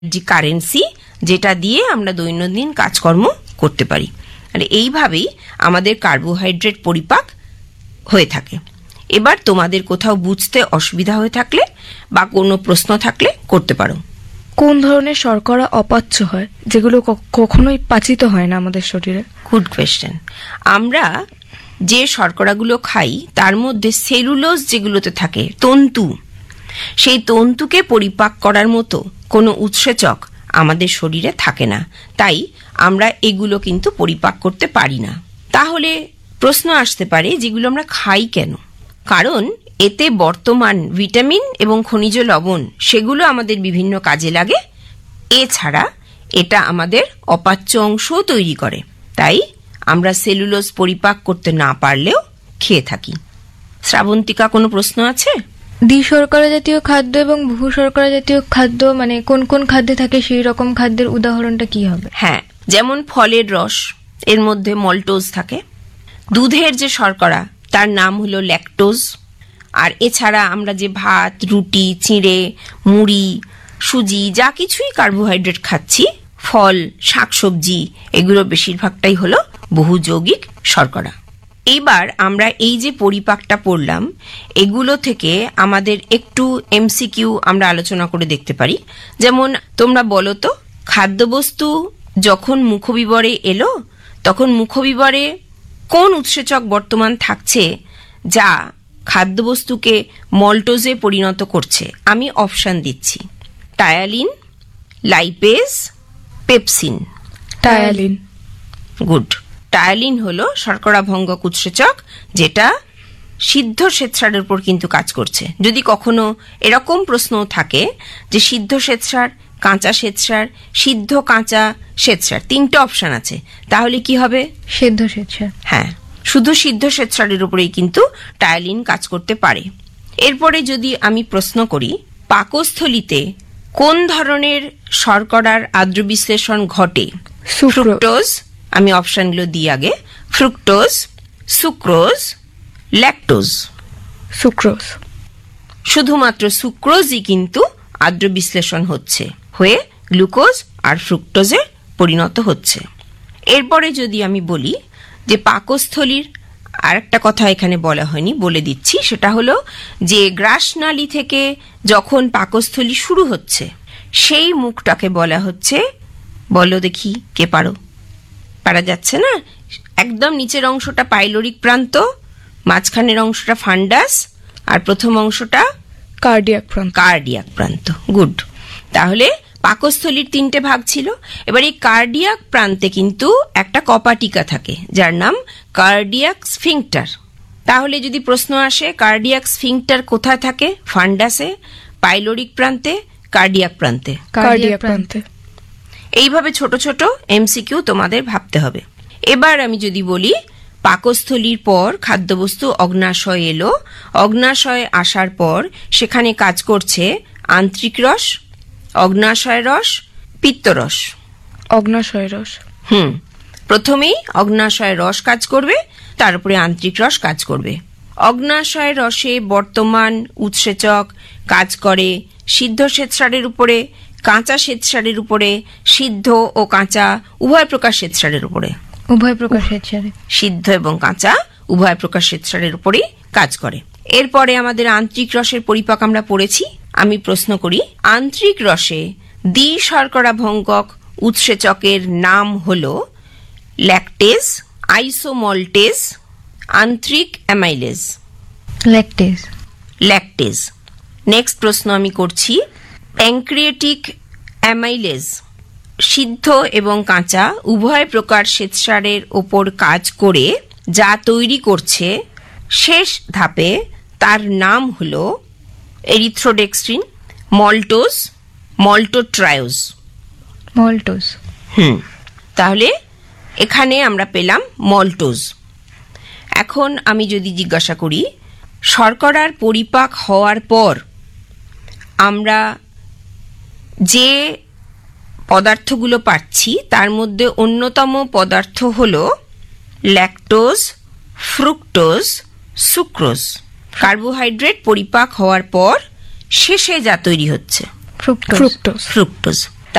যে কারেন্সি, যেটা দিয়ে আমরা দৈনন্দিন কাজকর্ম করতে পারি। আর এইভাবেই আমাদের কার্বোহাইড্রেট পরিপাক হয়ে থাকে। এবার তোমাদের কোথাও বুঝতে অসুবিধা হয়ে থাকলে বা কোনো প্রশ্ন থাকলে করতে পারো। কোন ধরনের শর্করা অপাচ্য হয়, যেগুলো কখনোই পাচিত হয় না আমাদের শরীরে? Good question. আমরা যে শর্করাগুলো খাই তার মধ্যে সেলুলোজ যেগুলোতে থাকে, তন্তু, সেই তন্তুকে পরিপাক করার মতো কোনো উৎসেচক আমাদের শরীরে থাকে না, তাই আমরা এগুলো কিন্তু পরিপাক করতে পারি না। তাহলে প্রশ্ন আসতে পারে যেগুলো আমরা খাই কেন? কারণ এতে বর্তমান ভিটামিন এবং খনিজ লবণ সেগুলো আমাদের বিভিন্ন কাজে লাগে। এছাড়া এটা আমাদের অপাচ্য অংশও তৈরি করে, তাই আমরা সেলুলোজ পরিপাক করতে না পারলেও খেয়ে থাকি। শ্রাবন্তিকা, কোনো প্রশ্ন আছে? দ্বিশর্করা জাতীয় খাদ্য এবং বহু শর্করা জাতীয় খাদ্য মানে কোন কোন খাদ্যে থাকে, সেই রকম খাদ্যের উদাহরণটা কি হবে? হ্যাঁ, যেমন ফলের রস, এর মধ্যে মল্টোজ থাকে। দুধের যে শর্করা তার নাম হলো ল্যাকটোজ। আর এছাড়া আমরা যে ভাত, রুটি, চিঁড়ে, মুড়ি, সুজি যা কিছুই কার্বোহাইড্রেট খাচ্ছি, ফল, শাকসবজি, এগুলো বেশিরভাগটাই হলো বহু যৌগিক শর্করা। এইবার আমরা এই যে পরিপাকটা পড়লাম, এগুলো থেকে আমাদের একটু এমসিকিউ আমরা আলোচনা করে দেখতে পারি। যেমন তোমরা বলো তো, খাদ্যবস্তু যখন মুখবিবরে এলো তখন মুখবিবরে কোন উৎসেচক বর্তমান থাকছে যা খাদ্যবস্তুকে মল্টোজে পরিণত করছে? আমি অপশন দিচ্ছি: ptyalin, lipase, pepsin. Ptyalin. Good. Ptyalin হলো শর্করা ভঙ্গক উৎসেচক, যেটা সিদ্ধ শ্বেতসারের উপর কিন্তু কাজ করছে। যদি কখনো এরকম প্রশ্ন থাকে যে সিদ্ধ শ্বেতসার, কাঁচা শ্বেতসার, সিদ্ধ কাঁচা শ্বেতসার, তিনটে অপশন আছে, তাহলে কি হবে? সিদ্ধ শ্বেতসার। হ্যাঁ, শুধু সিদ্ধ শ্বেতসারের উপরেই কিন্তু টায়ালিন কাজ করতে পারে। এরপরে যদি আমি প্রশ্ন করি, পাকস্থলিতে কোন ধরনের শর্করার আদ্র বিশ্লেষণ ঘটে? ফ্রুক্টোজ, আমি অপশনগুলো দিই আগে: ফ্রুক্টোজ, সুক্রোজ, ল্যাকটোজ। সুক্রোজ। শুধুমাত্র সুক্রোজই কিন্তু আদ্র বিশ্লেষণ হয়ে গ্লুকোজ আর ফ্রুক্টোজে পরিণত হচ্ছে। এরপরে যদি আমি বলি যে পাকস্থলীর আর একটা কথা এখানে বলা হয়নি, বলে দিচ্ছি, সেটা হলো যে গ্রাসনালী থেকে যখন পাকস্থলী শুরু হচ্ছে সেই মুখটাকে বলা হচ্ছে, বলো দেখি কে পারো? পারা যাচ্ছে না? একদম নিচের অংশটা পাইলোরিক প্রান্ত, মাঝখানের অংশটা ফান্ডাস, আর প্রথম অংশটা কার্ডিয়াক প্রান্ত। কার্ডিয়াক প্রান্ত। গুড। তাহলে পাকস্থলীর তিনটে ভাগ ছিল। এবার এই কার্ডিয়াক প্রান্তে কিন্তু একটা কপাটিকা থাকে যার নাম কার্ডিয়াক স্ফিংটার। তাহলে যদি প্রশ্ন আসে কার্ডিয়াক স্ফিংটার কোথায় থাকে? ফান্ডাসে, পাইলোরিক প্রান্তে, কার্ডিয়াক প্রান্তে। কার্ডিয়াক প্রান্তে। এইভাবে ছোট ছোট এমসিকিউ তোমাদের ভাবতে হবে। এবার আমি যদি বলি পাকস্থলীর পর খাদ্যবস্তু অগ্নাশয় এলো, অগ্নাশয়ে আসার পর সেখানে কাজ করছে আন্ত্রিক রস, অগ্নাশয় রস, পিত্তরস। অগ্নাশয় রস। প্রথমেই অগ্নাশয় রস কাজ করবে, তারপরে আন্ত্রিক রস কাজ করবে। অগ্নাশয় রসে বর্তমান উৎসেচক কাজ করে সিদ্ধ শ্বেতসারের উপরে, কাঁচা শ্বেতসারের উপরে, সিদ্ধ ও কাঁচা উভয় প্রকার শ্বেতসারের উপরে। উভয় প্রকার শ্বেতসারে। সিদ্ধ এবং কাঁচা উভয় প্রকার শ্বেতসারের উপরেই কাজ করে। এরপরে আমাদের আন্ত্রিক রসের পরিপাক আমরা পড়েছি। আমি প্রশ্ন করি, আন্ত্রিক রসে দ্বিশর্করা ভঙ্গক উৎসেচকের নাম হলো lactase, আইসোমল্টেজ, আন্ত্রিক amylase. Lactase. Lactase. Next প্রশ্ন আমি করছি, প্যানক্রিয়েটিক অ্যামাইলেজ সিদ্ধ এবং কাঁচা উভয় প্রকার শ্বেতসারের ওপর কাজ করে যা তৈরি করছে শেষ ধাপে, তার নাম হলো এরিথ্রোডেক্সট্রিন, মল্টোজ, মল্টোট্রায়োজ। মল্টোজ। তাহলে এখানে আমরা পেলাম মল্টোজ। এখন আমি যদি জিজ্ঞাসা করি, শর্করার পরিপাক হওয়ার পর আমরা যে পদার্থগুলো পাচ্ছি তার মধ্যে অন্যতম পদার্থ হলো ল্যাকটোজ, ফ্রুক্টোজ, সুক্রোজ। কার্বোহাইড্রেট পরিপাক হওয়ার পর শেষে যা তৈরি হচ্ছে ফ্রুক্টোজ। ফ্রুক্টোজ।